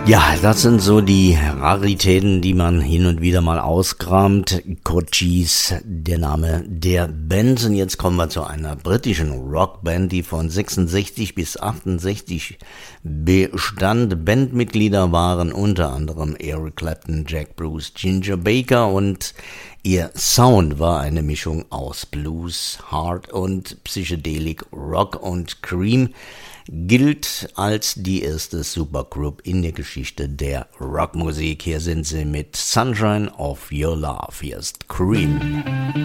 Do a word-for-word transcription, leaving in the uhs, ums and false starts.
Ja, das sind so die Raritäten, die man hin und wieder mal auskramt. Cochise, der Name der Band. Und jetzt kommen wir zu einer britischen Rockband, die von sechsundsechzig bis achtundsechzig bestand. Bandmitglieder waren unter anderem Eric Clapton, Jack Bruce, Ginger Baker, und ihr Sound war eine Mischung aus Blues, Hard und Psychedelic Rock, und Cream gilt als die erste Supergroup in der Geschichte der Rockmusik. Hier sind sie mit Sunshine of Your Love. Hier ist Cream.